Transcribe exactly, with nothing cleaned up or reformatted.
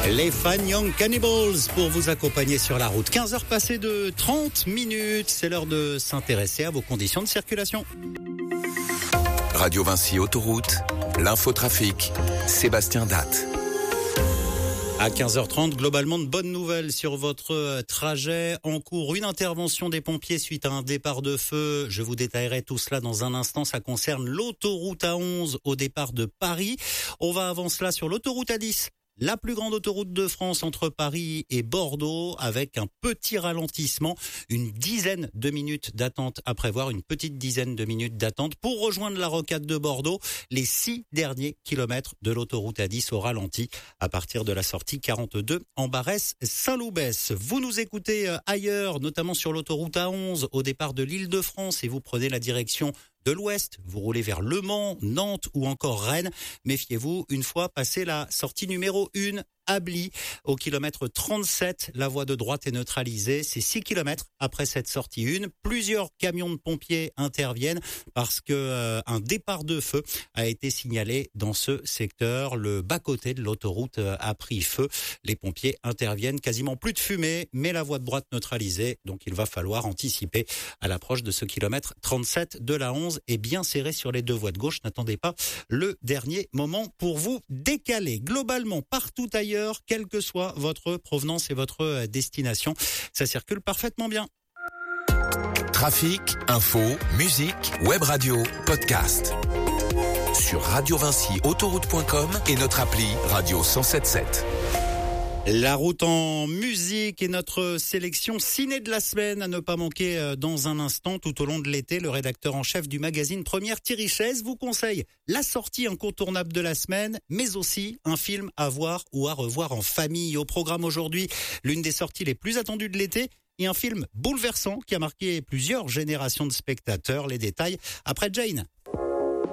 Les Fine Young Cannibals pour vous accompagner sur la route. quinze heures passées de trente minutes, c'est l'heure de s'intéresser à vos conditions de circulation. Radio Vinci Autoroute, l'infotrafic, Sébastien Datte. À quinze heures trente, globalement de bonnes nouvelles sur votre trajet en cours. Une intervention des pompiers suite à un départ de feu. Je vous détaillerai tout cela dans un instant. Ça concerne l'autoroute A onze au départ de Paris. On va avant cela sur l'autoroute A dix. La plus grande autoroute de France entre Paris et Bordeaux avec un petit ralentissement, une dizaine de minutes d'attente à prévoir, une petite dizaine de minutes d'attente pour rejoindre la rocade de Bordeaux. Les six derniers kilomètres de l'autoroute A dix au ralenti à partir de la sortie quarante-deux en Barès-Saint-Loubès. Vous nous écoutez ailleurs, notamment sur l'autoroute A onze au départ de l'Île-de-France et vous prenez la direction de l'ouest, vous roulez vers Le Mans, Nantes ou encore Rennes. Méfiez-vous, une fois passé la sortie numéro un, Ably, au kilomètre trente-sept, la voie de droite est neutralisée. C'est six kilomètres après cette sortie un. Plusieurs camions de pompiers interviennent parce que euh, un départ de feu a été signalé dans ce secteur. Le bas-côté de l'autoroute euh, a pris feu. Les pompiers interviennent, quasiment plus de fumée, mais la voie de droite neutralisée. Donc il va falloir anticiper à l'approche de ce kilomètre trente-sept de la onze et bien serré sur les deux voies de gauche. N'attendez pas le dernier moment pour vous décaler. Globalement, partout ailleurs, quelle que soit votre provenance et votre destination, ça circule parfaitement bien. Trafic, info, musique, web radio, podcast. Sur radio vinci autoroute point com et notre appli Radio cent sept sept. La route en musique et notre sélection ciné de la semaine à ne pas manquer dans un instant. Tout au long de l'été, le rédacteur en chef du magazine Première, Thierry Chaise, vous conseille la sortie incontournable de la semaine, mais aussi un film à voir ou à revoir en famille. Au programme aujourd'hui, l'une des sorties les plus attendues de l'été et un film bouleversant qui a marqué plusieurs générations de spectateurs. Les détails après Jane.